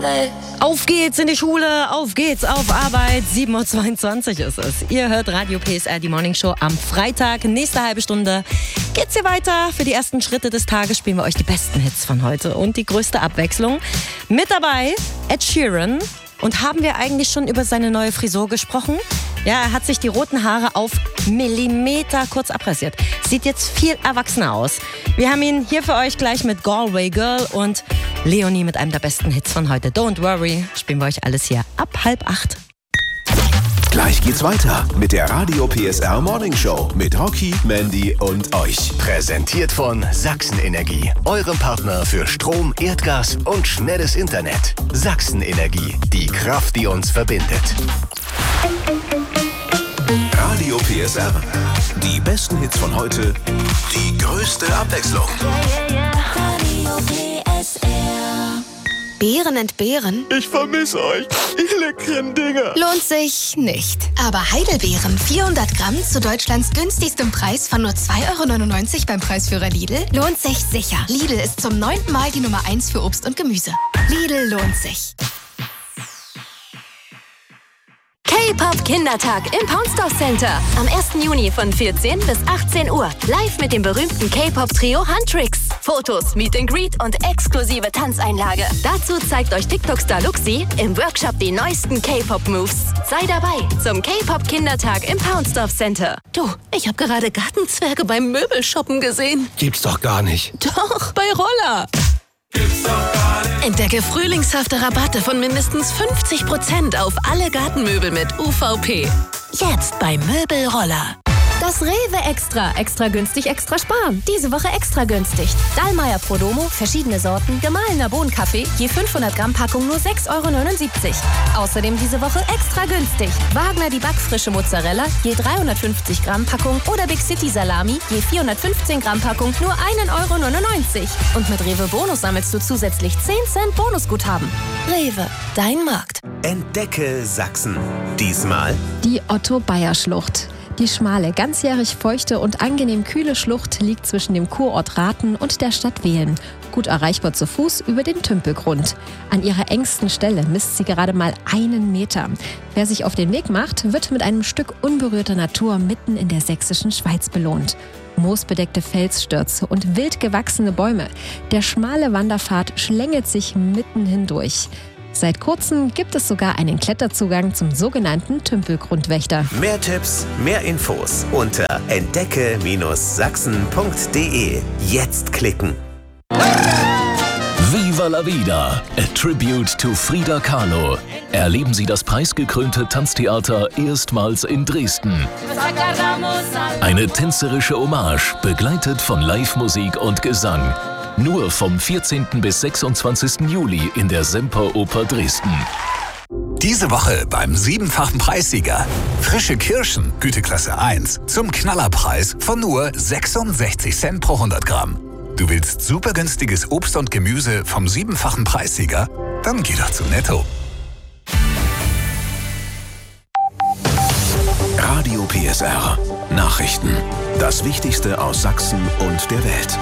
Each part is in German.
Auf geht's in die Schule, auf geht's auf Arbeit. 7.22 Uhr ist es. Ihr hört Radio PSR, die Morning Show am Freitag. Nächste halbe Stunde geht's hier weiter. Für die ersten Schritte des Tages spielen wir euch die besten Hits von heute und die größte Abwechslung. Mit dabei Ed Sheeran. Und haben wir eigentlich schon über seine neue Frisur gesprochen? Ja, er hat sich die roten Haare auf Millimeter kurz abrasiert. Sieht jetzt viel erwachsener aus. Wir haben ihn hier für euch gleich mit Galway Girl und Leonie mit einem der besten Hits von heute. Don't worry, spielen wir euch alles hier ab 7:30. Gleich geht's weiter mit der Radio PSR Morning Show mit Rocky, Mandy und euch. Präsentiert von Sachsen-Energie, eurem Partner für Strom, Erdgas und schnelles Internet. Sachsen-Energie, die Kraft, die uns verbindet. Radio PSR, die besten Hits von heute, die größte Abwechslung. Radio PSR. Beeren entbehren? Ich vermisse euch, ihr leckeren Dinger. Lohnt sich nicht. Aber Heidelbeeren, 400 Gramm zu Deutschlands günstigstem Preis von nur 2,99 € beim Preisführer Lidl, lohnt sich sicher. Lidl ist zum 9. Mal die Nummer 1 für Obst und Gemüse. Lidl lohnt sich. K-Pop Kindertag im Poundstore Center. Am 1. Juni von 14 bis 18 Uhr. Live mit dem berühmten K-Pop-Trio Huntrix. Fotos, Meet and Greet und exklusive Tanzeinlage. Dazu zeigt euch TikTok-Star Luxi im Workshop die neuesten K-Pop-Moves. Sei dabei zum K-Pop Kindertag im Poundstore Center. Du, ich habe gerade Gartenzwerge beim Möbelshoppen gesehen. Gibt's doch gar nicht. Doch, bei Roller. Gibt's doch gar nicht. Entdecke frühlingshafte Rabatte von mindestens 50% auf alle Gartenmöbel mit UVP. Jetzt bei Möbelroller. Das Rewe Extra. Extra günstig, extra sparen. Diese Woche extra günstig. Dallmayr Prodomo, verschiedene Sorten, gemahlener Bohnenkaffee, je 500 Gramm Packung nur 6,79 €. Außerdem diese Woche extra günstig. Wagner die backfrische Mozzarella, je 350 Gramm Packung oder Big City Salami, je 415 Gramm Packung nur 1,99 €. Und mit Rewe Bonus sammelst du zusätzlich 10 Cent Bonusguthaben. Rewe, dein Markt. Entdecke Sachsen. Diesmal die Otto-Bayer-Schlucht. Die schmale, ganzjährig feuchte und angenehm kühle Schlucht liegt zwischen dem Kurort Rathen und der Stadt Wehlen. Gut erreichbar zu Fuß über den Tümpelgrund. An ihrer engsten Stelle misst sie gerade mal 1 Meter. Wer sich auf den Weg macht, wird mit einem Stück unberührter Natur mitten in der sächsischen Schweiz belohnt. Moosbedeckte Felsstürze und wild gewachsene Bäume. Der schmale Wanderpfad schlängelt sich mitten hindurch. Seit kurzem gibt es sogar einen Kletterzugang zum sogenannten Tümpelgrundwächter. mehr Tipps, mehr Infos unter entdecke-sachsen.de. Jetzt klicken. Viva la Vida, a tribute to Frida Kahlo. Erleben Sie das preisgekrönte Tanztheater erstmals in Dresden. Eine tänzerische Hommage, begleitet von Live-Musik und Gesang. Nur vom 14. bis 26. Juli in der Semperoper Dresden. Diese Woche beim 7-fachen Preissieger. Frische Kirschen, Güteklasse 1, zum Knallerpreis von nur 66 Cent pro 100 Gramm. Du willst super günstiges Obst und Gemüse vom 7-fachen Preissieger? Dann geh doch zu Netto. Radio PSR. Nachrichten. Das Wichtigste aus Sachsen und der Welt.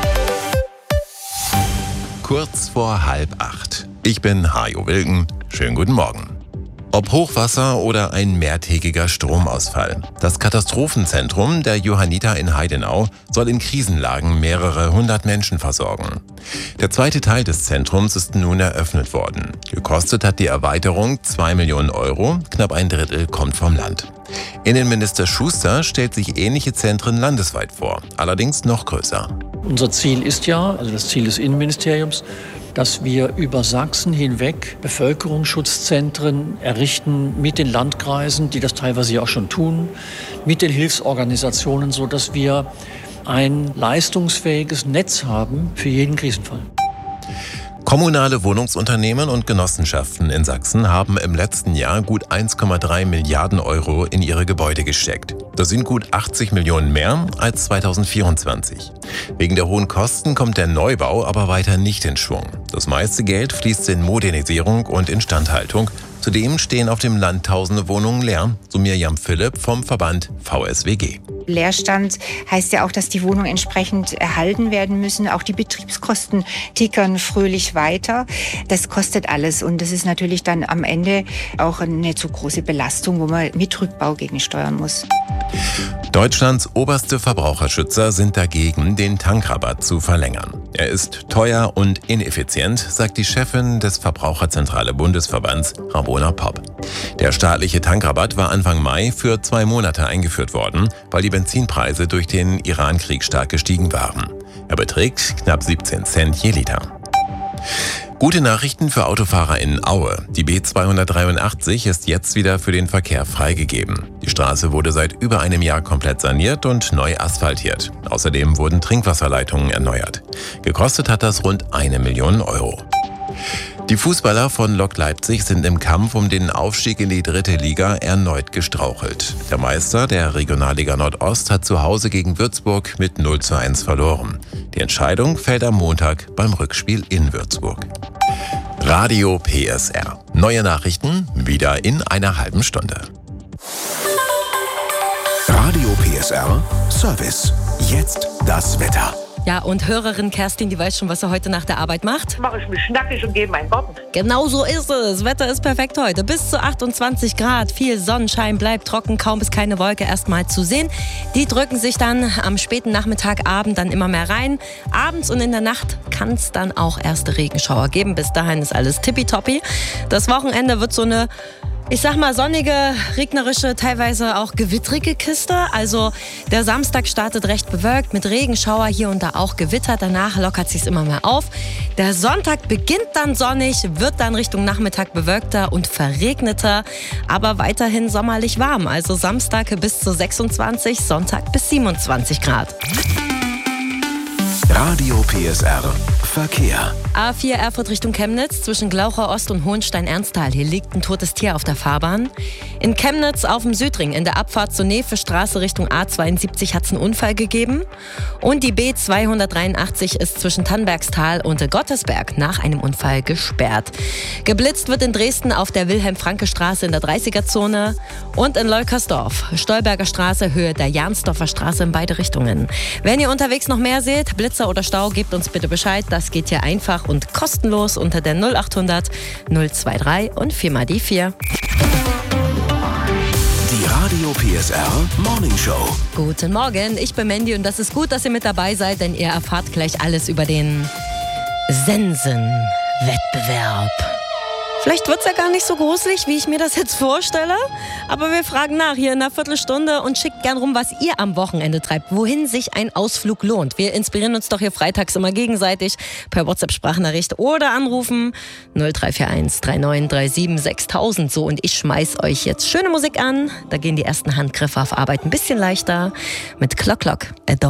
Kurz vor 7:30. Ich bin Hajo Wilken. Schönen guten Morgen. Ob Hochwasser oder ein mehrtägiger Stromausfall. Das Katastrophenzentrum der Johanniter in Heidenau soll in Krisenlagen mehrere 100 Menschen versorgen. Der zweite Teil des Zentrums ist nun eröffnet worden. Gekostet hat die Erweiterung 2 Millionen €, knapp ein Drittel kommt vom Land. Innenminister Schuster stellt sich ähnliche Zentren landesweit vor, allerdings noch größer. Unser Ziel ist ja, also das Ziel des Innenministeriums, dass wir über Sachsen hinweg Bevölkerungsschutzzentren errichten mit den Landkreisen, die das teilweise ja auch schon tun, mit den Hilfsorganisationen, sodass wir ein leistungsfähiges Netz haben für jeden Krisenfall. Kommunale Wohnungsunternehmen und Genossenschaften in Sachsen haben im letzten Jahr gut 1,3 Milliarden € in ihre Gebäude gesteckt. Das sind gut 80 Millionen mehr als 2024. Wegen der hohen Kosten kommt der Neubau aber weiter nicht in Schwung. Das meiste Geld fließt in Modernisierung und Instandhaltung. Zudem stehen auf dem Land tausende Wohnungen leer, so Mirjam Philipp vom Verband VSWG. Leerstand heißt ja auch, dass die Wohnungen entsprechend erhalten werden müssen. Auch die Betriebskosten tickern fröhlich weiter. Das kostet alles und das ist natürlich dann am Ende auch eine zu große Belastung, wo man mit Rückbau gegensteuern muss. Deutschlands oberste Verbraucherschützer sind dagegen, den Tankrabatt zu verlängern. Er ist teuer und ineffizient, sagt die Chefin des Verbraucherzentrale Bundesverbands, Ramona Popp. Der staatliche Tankrabatt war Anfang Mai für 2 Monate eingeführt worden, weil die Benzinpreise durch den Iran-Krieg stark gestiegen waren. Er beträgt knapp 17 Cent je Liter. Gute Nachrichten für Autofahrer in Aue. Die B283 ist jetzt wieder für den Verkehr freigegeben. Die Straße wurde seit über einem Jahr komplett saniert und neu asphaltiert. Außerdem wurden Trinkwasserleitungen erneuert. Gekostet hat das rund 1 Million Euro. Die Fußballer von Lok Leipzig sind im Kampf um den Aufstieg in die 3. Liga erneut gestrauchelt. Der Meister der Regionalliga Nordost hat zu Hause gegen Würzburg mit 0:1 verloren. Die Entscheidung fällt am Montag beim Rückspiel in Würzburg. Radio PSR. Neue Nachrichten wieder in einer halben Stunde. Radio PSR Service. Jetzt das Wetter. Ja, und Hörerin Kerstin, die weiß schon, was er heute nach der Arbeit macht. Mache ich mich schnackig und gehe in meinen Garten. Genau so ist es. Wetter ist perfekt heute. Bis zu 28 Grad. Viel Sonnenschein, bleibt trocken, kaum bis keine Wolke erstmal zu sehen. Die drücken sich dann am späten Nachmittag, Abend dann immer mehr rein. Abends und in der Nacht kann es dann auch erste Regenschauer geben. Bis dahin ist alles tippitoppi. Das Wochenende wird so eine, ich sag mal, sonnige, regnerische, teilweise auch gewittrige Kiste. Also der Samstag startet recht bewölkt mit Regenschauer, hier und da auch Gewitter. Danach lockert sich's immer mehr auf. Der Sonntag beginnt dann sonnig, wird dann Richtung Nachmittag bewölkter und verregneter, aber weiterhin sommerlich warm. Also Samstag bis zu 26, Sonntag bis 27 Grad. Radio PSR Verkehr. A4 Erfurt Richtung Chemnitz zwischen Glauchau Ost und Hohenstein-Ernsthal. Hier liegt ein totes Tier auf der Fahrbahn. In Chemnitz auf dem Südring in der Abfahrt zur Nevestraße Richtung A72 hat es einen Unfall gegeben. Und die B283 ist zwischen Tannbergstal und Gottesberg nach einem Unfall gesperrt. Geblitzt wird in Dresden auf der Wilhelm-Franke-Straße in der 30er-Zone und in Leukersdorf. Stolberger Straße, Höhe der Jansdorfer Straße in beide Richtungen. Wenn ihr unterwegs noch mehr seht, Blitzer oder Stau, gebt uns bitte Bescheid. Das geht hier einfach und kostenlos unter der 0800 023 und 4 die 4. Die Radio PSR Morning Show. Guten Morgen, ich bin Mandy und das ist gut, dass ihr mit dabei seid, denn ihr erfahrt gleich alles über den Sensenwettbewerb. Vielleicht wird es ja gar nicht so gruselig, wie ich mir das jetzt vorstelle. Aber wir fragen nach hier in einer Viertelstunde und schickt gern rum, was ihr am Wochenende treibt. Wohin sich ein Ausflug lohnt. Wir inspirieren uns doch hier freitags immer gegenseitig per WhatsApp-Sprachnachricht oder anrufen 0341 3937 6000. So, und ich schmeiß euch jetzt schöne Musik an. Da gehen die ersten Handgriffe auf Arbeit ein bisschen leichter mit Clock Clock.